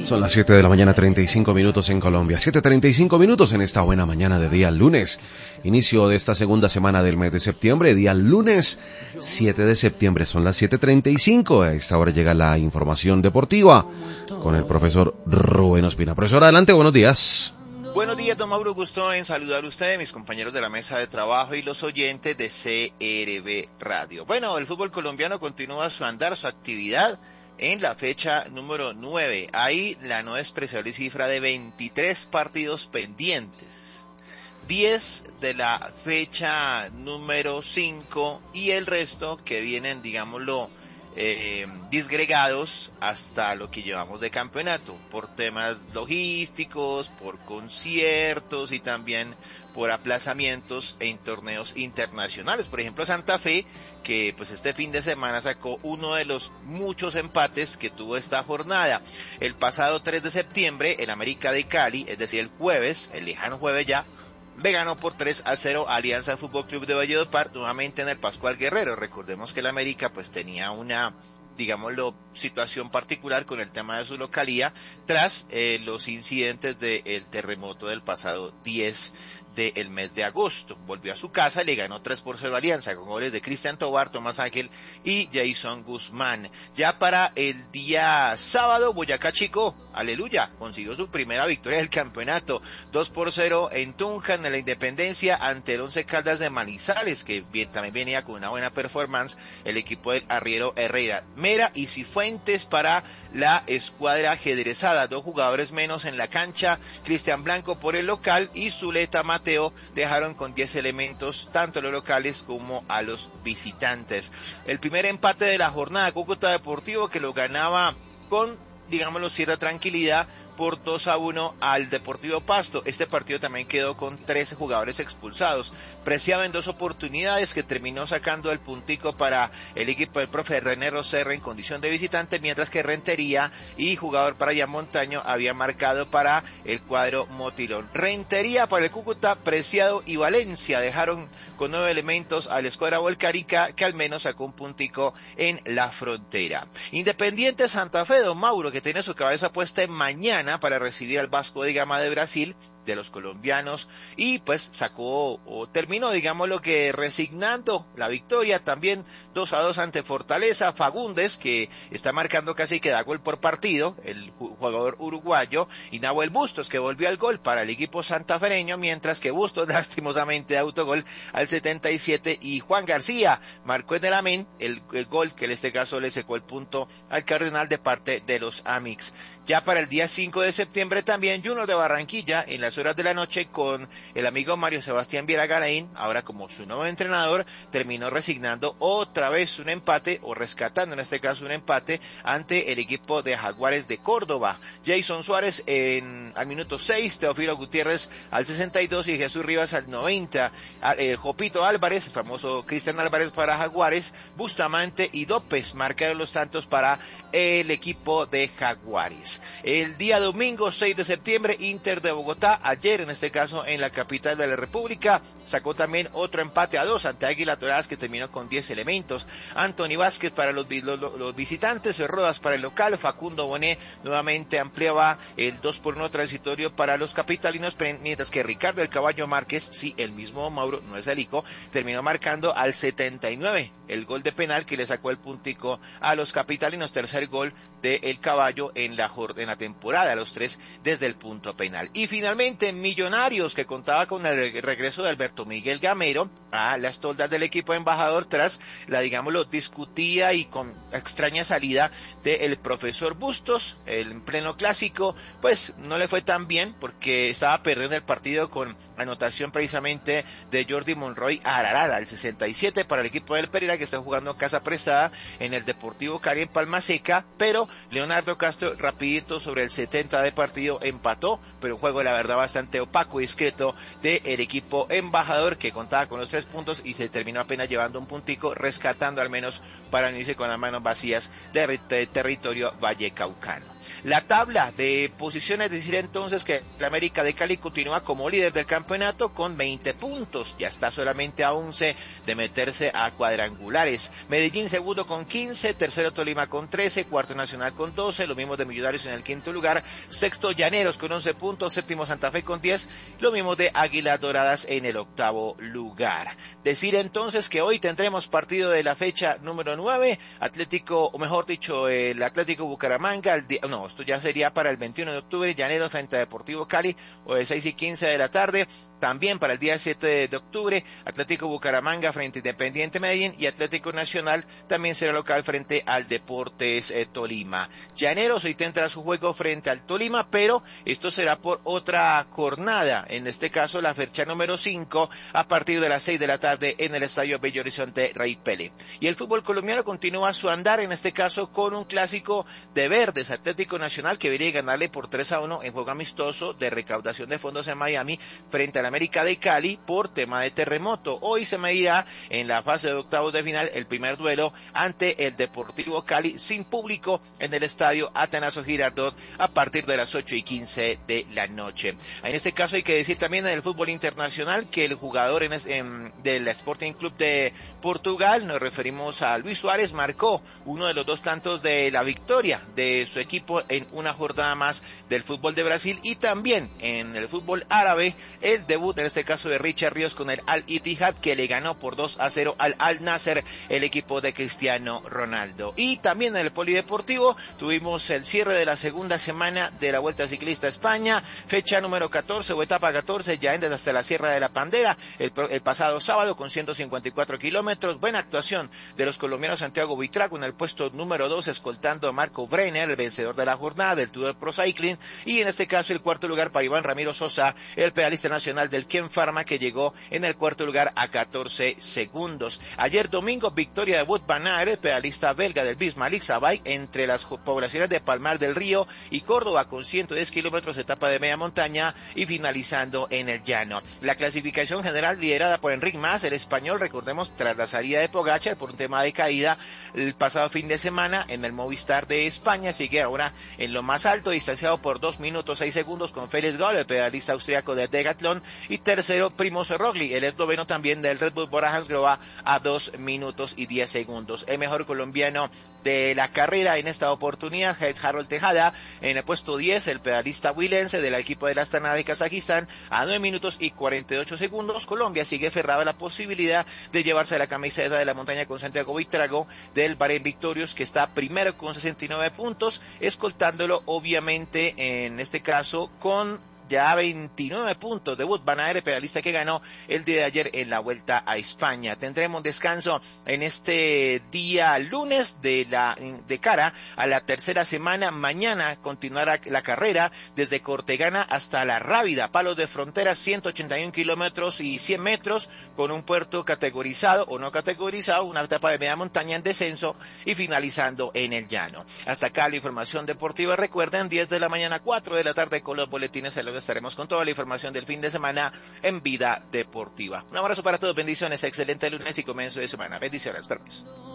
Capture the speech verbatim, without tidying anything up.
Son las siete de la mañana, treinta y cinco minutos en Colombia. siete treinta y cinco minutos en esta buena mañana de día lunes. Inicio de esta segunda semana del mes de septiembre, día lunes siete de septiembre. Son las siete treinta y cinco. A esta hora llega la información deportiva con el profesor Rubén Ospina. Profesor, adelante, buenos días. Buenos días, don Mauro. Gusto en saludar a usted, mis compañeros de la mesa de trabajo y los oyentes de C R B Radio. Bueno, el fútbol colombiano continúa su andar, su actividad en la fecha número nueve. Hay la no despreciable cifra de veintitrés partidos pendientes. diez de la fecha número cinco y el resto que vienen, digámoslo, Eh, disgregados hasta lo que llevamos de campeonato, por temas logísticos, por conciertos y también por aplazamientos en torneos internacionales. Por ejemplo, Santa Fe, que pues este fin de semana sacó uno de los muchos empates que tuvo esta jornada. El pasado tres de septiembre, el América de Cali, es decir, el jueves, el lejano jueves ya, le ganó por tres a cero a Alianza Fútbol Club de Valledupar, nuevamente en el Pascual Guerrero. Recordemos que el América pues tenía una, digámoslo, situación particular con el tema de su localía tras eh, los incidentes del terremoto del pasado diez del mes de agosto. Volvió a su casa y le ganó tres por cero a Alianza con goles de Cristian Tobar, Tomás Ángel y Jason Guzmán. Ya para el día sábado, Boyacá Chico, aleluya, consiguió su primera victoria del campeonato, dos por cero en Tunja, en la Independencia, ante el Once Caldas de Manizales, que bien, también venía con una buena performance, el equipo del arriero Herrera. Mera y Cifuentes para la escuadra ajedrezada, dos jugadores menos en la cancha, Cristian Blanco por el local y Zuleta Mateo dejaron con diez elementos tanto a los locales como a los visitantes. El primer empate de la jornada, Cúcuta Deportivo, que lo ganaba con, digámoslo, cierta tranquilidad por dos a uno al Deportivo Pasto. Este partido también quedó con trece jugadores expulsados. Preciado en dos oportunidades, que terminó sacando el puntico para el equipo del profe René Roserra en condición de visitante, mientras que Rentería y jugador para Jan Montaño había marcado para el cuadro Motilón. Rentería para el Cúcuta, Preciado y Valencia dejaron con nueve elementos a la escuadra volcárica, que al menos sacó un puntico en la frontera. Independiente Santa Fe, don Mauro, que tiene su cabeza puesta en mañana para recibir al Vasco da Gama de Brasil, de los colombianos, y pues sacó o terminó, digamos, lo que resignando la victoria también dos a dos ante Fortaleza. Fagundes, que está marcando casi que da gol por partido, el jugador uruguayo, y Nahuel Bustos, que volvió al gol para el equipo santafereño, mientras que Bustos lastimosamente autogol al setenta y siete, y Juan García marcó en el amén el, el gol que en este caso le secó el punto al Cardenal de parte de los Amix. Ya para el día cinco de septiembre también Junior de Barranquilla en las horas de la noche con el amigo Mario Sebastián Viera Garaín, ahora como su nuevo entrenador, terminó resignando otra vez un empate, o rescatando en este caso un empate ante el equipo de Jaguares de Córdoba. Jason Suárez en al minuto seis, Teófilo Gutiérrez al sesenta y dos y Jesús Rivas al noventa. Eh, Jopito Álvarez, el famoso Cristian Álvarez para Jaguares, Bustamante y Dópez marcaron los tantos para el equipo de Jaguares. El día domingo seis de septiembre, Inter de Bogotá, ayer en este caso en la capital de la República, sacó también otro empate a dos ante Águilas Doradas, que terminó con diez elementos. Anthony Vázquez para los, los, los visitantes, Rodas para el local, Facundo Bonet nuevamente ampliaba el dos por uno transitorio para los capitalinos, mientras que Ricardo el Caballo Márquez, sí, el mismo Mauro, no es el hijo, terminó marcando al setenta y nueve el gol de penal que le sacó el puntico a los capitalinos, tercer gol de El Caballo en la, en la temporada, los tres desde el punto penal. Y finalmente Millonarios, que contaba con el regreso de Alberto Miguel Gamero a las toldas del equipo embajador tras la, digámoslo, discutida y con extraña salida del profesor Bustos, el pleno clásico, pues no le fue tan bien porque estaba perdiendo el partido con anotación precisamente de Jordi Monroy a Ararada, al sesenta y siete para el equipo del Pereira, que está jugando casa prestada en el Deportivo Cali en Palma Seca, pero Leonardo Castro rapidito sobre el setenta de partido empató, pero un juego la verdad bastante opaco y discreto del equipo embajador, que contaba con los tres puntos y se terminó apenas llevando un puntico, rescatando al menos para no irse con las manos vacías de, de territorio vallecaucano. La tabla de posiciones, decir entonces que el América de Cali continúa como líder del campeonato con veinte puntos, ya está solamente a once de meterse a cuadrangulares. Medellín segundo con quince, tercero Tolima con trece, cuarto Nacional con doce, lo mismo de Millonarios en el quinto lugar, sexto Llaneros con once puntos, séptimo Santa Fe con diez, lo mismo de Águilas Doradas en el octavo lugar. Decir entonces que hoy tendremos partido de la fecha número nueve, Atlético, o mejor dicho, el Atlético Bucaramanga, el día, no, esto ya sería para el veintiuno de octubre, Llaneros frente a Deportivo Cali, o de seis y quince de la tarde. También para el día siete de octubre, Atlético Bucaramanga frente a Independiente Medellín, y Atlético Nacional también será local frente al Deportes eh, Tolima. Llaneros hoy tendrá su juego frente al Tolima, pero esto será por otra jornada, en este caso la fecha número cinco, a partir de las seis de la tarde en el Estadio Bello Horizonte Rey Pelé. Y el fútbol colombiano continúa su andar, en este caso con un clásico de verdes, Atlético Nacional, que viene a ganarle por tres a uno en juego amistoso de recaudación de fondos en Miami frente a la América de Cali por tema de terremoto. Hoy se medirá en la fase de octavos de final el primer duelo ante el Deportivo Cali sin público en el estadio Atanasio Girardot a partir de las ocho y quince de la noche. En este caso hay que decir también en el fútbol internacional que el jugador en, en, del Sporting Club de Portugal, nos referimos a Luis Suárez, marcó uno de los dos tantos de la victoria de su equipo en una jornada más del fútbol de Brasil, y también en el fútbol árabe el debut en este caso de Richard Ríos con el Al Ittihad, que le ganó por dos a cero al Al Nasser, el equipo de Cristiano Ronaldo. Y también en el polideportivo tuvimos el cierre de la segunda semana de la Vuelta Ciclista a España, fecha número catorce o etapa catorce, ya en hasta la Sierra de la Pandera, el, el pasado sábado con ciento cincuenta y cuatro kilómetros. Buena actuación de los colombianos Santiago Buitrago en el puesto número dos, escoltando a Marco Brenner, el vencedor de la jornada del Tour Pro Cycling, y en este caso el cuarto lugar para Iván Ramiro Sosa, el pedalista nacional del Ken Pharma, que llegó en el cuarto lugar a catorce segundos. Ayer domingo, victoria de Wout van Aert, pedalista belga del Bismarck Sabay, entre las poblaciones de Palmar del Río y Córdoba, con ciento diez kilómetros, etapa de media montaña, y finalizando en el llano. La clasificación general liderada por Enric Mas, el español, recordemos, tras la salida de Pogačar por un tema de caída el pasado fin de semana en el Movistar de España, sigue ahora en lo más alto, distanciado por dos minutos seis segundos con Felix Gall, el pedalista austriaco de Decathlon, y tercero Primoz Roglic, el esloveno también del Red Bull Bora Hansgrohe, a dos minutos y diez segundos. El mejor colombiano de la carrera en esta oportunidad es Harold Tejada, en el puesto diez, el pedalista huilense del equipo de la Astana de Kazajistán, a nueve minutos y cuarenta y ocho segundos. Colombia sigue ferrada la posibilidad de llevarse la camiseta de la montaña con Santiago Buitrago del Bahrein Victorious, que está primero con sesenta y nueve puntos, escoltándolo obviamente en este caso con ya veintinueve puntos de Wout van Aert, pedalista que ganó el día de ayer en la Vuelta a España. Tendremos descanso en este día lunes de la de cara a la tercera semana. Mañana continuará la carrera desde Cortegana hasta La Rábida, Palos de Frontera, ciento ochenta y un kilómetros y cien metros, con un puerto categorizado o no categorizado, una etapa de media montaña en descenso, y finalizando en el llano. Hasta acá la información deportiva. Recuerden, diez de la mañana, cuatro de la tarde, con los boletines. Se lo estaremos con toda la información del fin de semana en Vida Deportiva. Un abrazo para todos, bendiciones, excelente lunes y comienzo de semana. Bendiciones, permiso.